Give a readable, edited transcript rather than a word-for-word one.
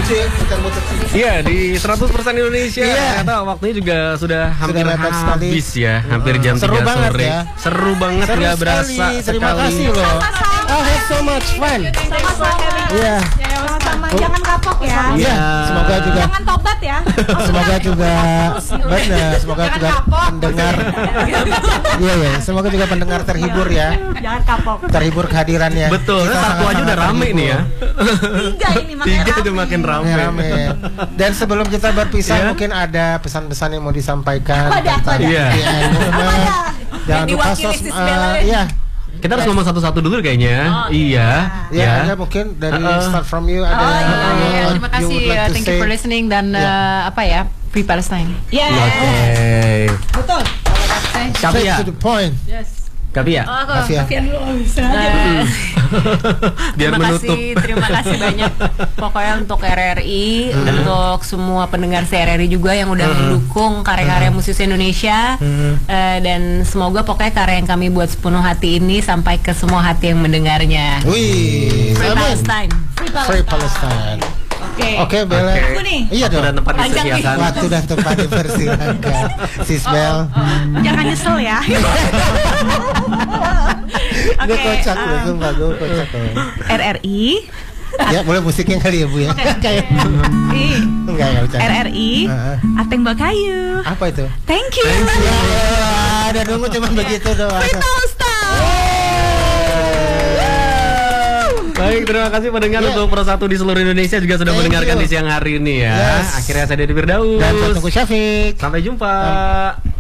Iya, di 100% Indonesia. Ternyata waktunya juga sudah hampir habis ya. Hampir jam 3 sore. Ya. Seru banget, nggak berasa. Terima kasih loh. I had so much fun. Iya. Jangan kapok ya. Iya. Semoga juga. Jangan tobat ya. Semoga juga benar. Semoga juga pendengar. Iya ya. Semoga juga pendengar terhibur ya. Jangan kapok. Terhibur kehadirannya. Betul. Satu aja udah rame nih ya. Tiga udah makin rame. Dan sebelum kita berpisah mungkin ada pesan-pesan yang mau disampaikan tentang jangan lupa iya. Kita harus ngomong satu-satu dulu kayaknya. Iya. Ya, mungkin dari start from you ada. Terima kasih. Thank you for listening dan Free Palestine. Oke. Betul. Kavia. To the point. Yes. Kavia. Kavia dulu. Biar menutup. Terima kasih banyak. Pokoknya untuk RRI, untuk semua pendengar CRRI juga yang udah mendukung karya-karya musisi Indonesia. Dan semoga pokoknya karya yang kami buat sepenuh hati ini sampai ke semua hati yang mendengarnya. Wih, Free Palestine. Free Palestine. Oke, Bella. Iya dong. Waktu dan tempat disediakan. Waktu dan tempat dipersilakan. Sis Bel. Jangan nyesel ya. Gue kocak loh, sumpah gue kocak loh. RRI. Ya, boleh musiknya kali ya, Bu ya. Kayak enggak bercanda. RRI. Ateng Bakayu. Apa itu? Thank you. Ada nunggu cuma begitu doang. Baik, terima kasih pendengar untuk Persatu di seluruh Indonesia juga sudah mendengarkan di siang hari ini ya. Akhirnya saya Deddy Firdaus dan saya Tunggu Syafiq. Sampai jumpa.